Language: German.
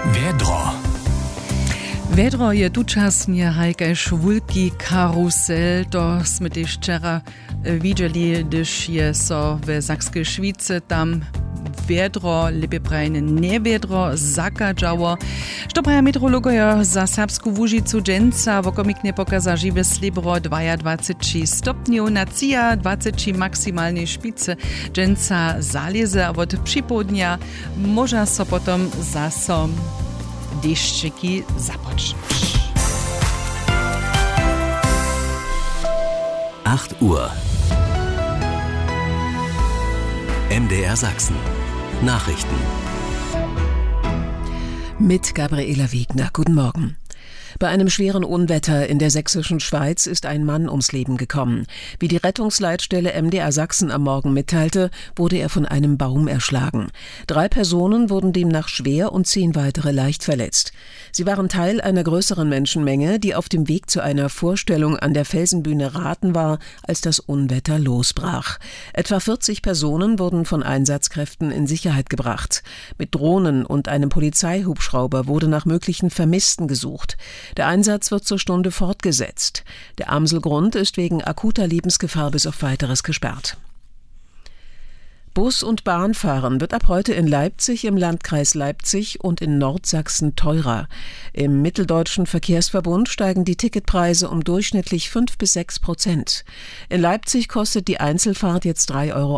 Vedro je dočasnie hajkaj švulki karusel, to sme tiež včera videli, když je so v Sakskej Švice tam vedro, lepiej prajne nevedro, zakadžało. Što praja meteorologoja za Serbsku Łužicu dženca vokomikne pokaza živé slibro 22 stopňov na 20 maksimálnej špice dženca zalieze a od připodnia moža so potom zasom dešczyki započnąć. 8 Uhr. MDR Sachsen. Nachrichten. Mit Gabriela Wegner. Guten Morgen. Bei einem schweren Unwetter in der sächsischen Schweiz ist ein Mann ums Leben gekommen. Wie die Rettungsleitstelle MDR Sachsen am Morgen mitteilte, wurde er von einem Baum erschlagen. 3 Personen wurden demnach schwer und 10 weitere leicht verletzt. Sie waren Teil einer größeren Menschenmenge, die auf dem Weg zu einer Vorstellung an der Felsenbühne Rathen war, als das Unwetter losbrach. Etwa 40 Personen wurden von Einsatzkräften in Sicherheit gebracht. Mit Drohnen und einem Polizeihubschrauber wurde nach möglichen Vermissten gesucht. Der Einsatz wird zur Stunde fortgesetzt. Der Amselgrund ist wegen akuter Lebensgefahr bis auf Weiteres gesperrt. Bus- und Bahnfahren wird ab heute in Leipzig, im Landkreis Leipzig und in Nordsachsen teurer. Im Mitteldeutschen Verkehrsverbund steigen die Ticketpreise um durchschnittlich 5 bis 6%. In Leipzig kostet die Einzelfahrt jetzt 3,80 Euro